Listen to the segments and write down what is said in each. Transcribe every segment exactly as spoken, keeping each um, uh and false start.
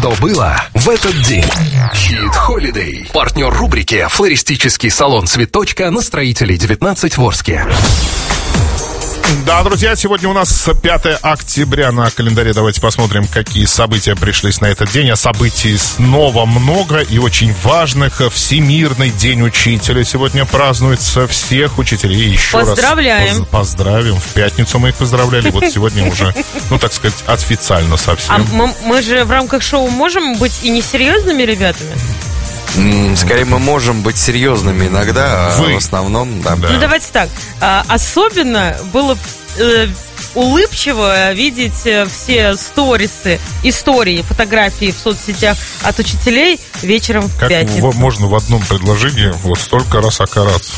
что было в этот день. Hit Holiday. Партнер рубрики «Флористический салон Цветочка» на Строителей девятнадцать в Орске. Да, друзья, сегодня у нас пятое октября на календаре. Давайте посмотрим, какие события пришлись на этот день. А событий снова много и очень важных. Всемирный день учителя сегодня празднуется. Всех учителей еще раз поздравляем. Поздравим. В пятницу мы их поздравляли. Вот сегодня уже, ну, так сказать, официально совсем. А мы, мы же в рамках шоу можем быть и несерьезными ребятами? Скорее, мы можем быть серьезными иногда, а Вы. в основном, да. Да. Ну, давайте так. А, особенно было э, улыбчиво видеть э, все сторисы, истории, фотографии в соцсетях от учителей вечером в Как пятницу. в- можно в одном предложении вот столько раз окараться?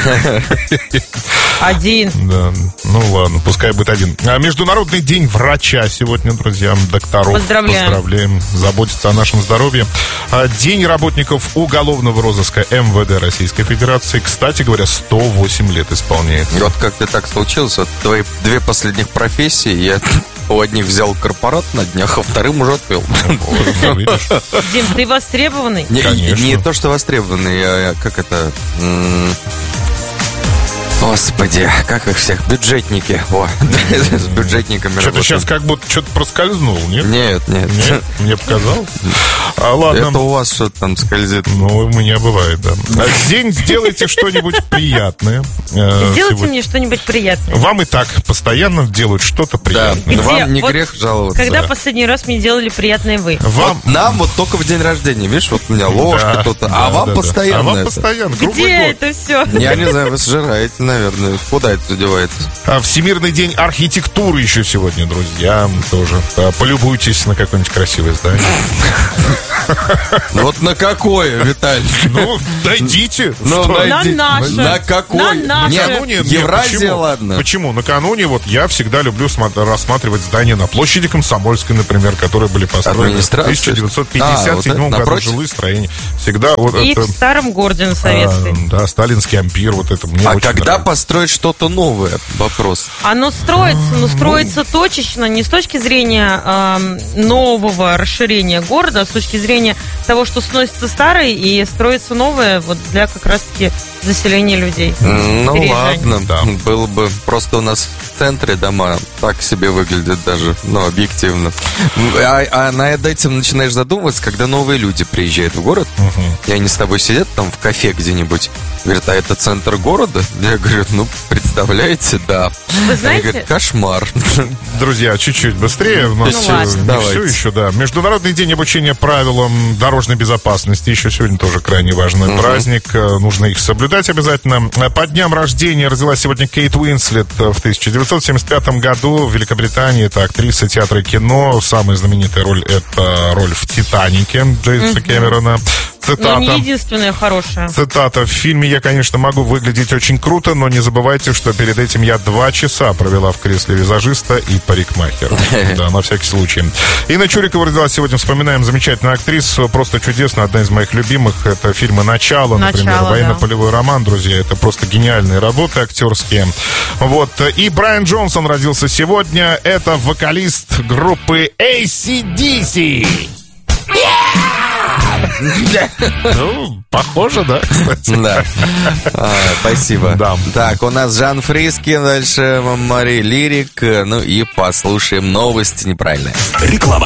Один. Да, ну ладно, пускай будет один. А Международный день врача сегодня, друзья, докторов. Поздравляем. Поздравляем, заботиться о нашем здоровье. А День работников уголовного розыска эм вэ дэ Российской Федерации. Кстати говоря, сто восемь лет исполняется. И вот как-то так случилось, вот твои две последних профессии, я у одних взял корпорат на днях, а вторым уже отвел. Вот, видишь? Дим, ты востребованный? Не, Конечно. не то, что востребованные, а как это... м, Господи, как их всех? Бюджетники. О, с бюджетниками Что-то работаю. сейчас как будто что-то проскользнул, нет? Нет, нет. Нет? Мне показалось. А ладно. Это у вас что-то там скользит. Ну, у меня бывает, да. А День сделайте что-нибудь приятное. э, Сделайте сегодня. мне что-нибудь приятное. Вам и так постоянно делают что-то Да, приятное. Где? вам не Вот грех жаловаться. Когда Да. последний раз мне делали приятное вы? Вам Вот нам вот только в день рождения, видишь, вот у меня ложка Да, тут, да, а вам да, да. постоянно А вам это. постоянно, круглый Где год. это все? Я не знаю, вы сжираете, наверное. Куда это девается? А Всемирный день архитектуры еще сегодня, друзья. Тоже а, полюбуйтесь на какое-нибудь красивое здание. Вот на какое, Виталий? Ну, дойдите. Ну, Что? найди- На наше. На какое? На наше. Нет, Накануне- нет, Евразия, почему? ладно. Почему? Накануне вот я всегда люблю сма- рассматривать здания на площади Комсомольской, например, которые были построены в Администрация? тысяча девятьсот пятьдесят седьмом А, вот это году. напротив? Жилые строения. Всегда вот И это... в старом городе на Советской. а, да, сталинский ампир, вот это мне А очень когда нравится. построить что-то новое? Вопрос. Оно строится, но строится точечно, не с точки зрения эм, нового расширения города, а с точки зрения того, что сносится старое и строится новое вот для как раз-таки заселения людей. Ну Переезжание. ладно, Да. было бы. Просто у нас в центре дома так себе выглядят даже, ну, объективно. А, а над этим начинаешь задумываться, когда новые люди приезжают в город, и они с тобой сидят там в кафе где-нибудь, говорят, а это центр города? Я говорю, ну, представляете, да. Вы Они знаете, говорят, кошмар. Друзья, чуть-чуть быстрее. У нас Ну всё- ладно. не Давайте. все еще, да. Международный день обучения правилам дорожной безопасности. Еще сегодня тоже крайне важный праздник. Э, Нужно их соблюдать обязательно. Э, По дням рождения родилась сегодня Кейт Уинслет э, в тысяча девятьсот семьдесят пятом году в Великобритании. Это актриса театра и кино. Самая знаменитая роль — это роль в «Титанике» Джеймса Кэмерона. но Цитата. не единственная хорошая. Цитата. В фильме я, конечно, могу выглядеть очень круто, но не забывайте, что перед этим я два часа провела в кресле визажиста и парикмахера. Да, на всякий случай. Инна Чурикова родилась сегодня. Вспоминаем замечательную актрису. Просто чудесно. Одна из моих любимых. Это фильмы «Начало», например. «Начало», «Военно-полевой роман», друзья. Это просто гениальные работы актерские. Вот. И Брайан Джонсон родился сегодня. Это вокалист группы эй си ди си. Ну, похоже, да, кстати. Да. А, спасибо. Да. Так, у нас Жан Фрискин, дальше Мари Лирик. Ну и послушаем новости неправильные. Реклама.